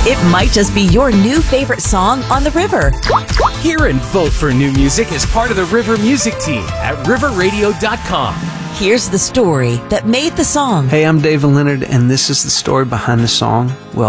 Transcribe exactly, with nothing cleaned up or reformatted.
It might just be your new favorite song on the river. Hear and vote for new music as part of the River Music Team at river radio dot com. Here's the story that made the song. Hey, I'm David Leonard, and this is the story behind the song, Well,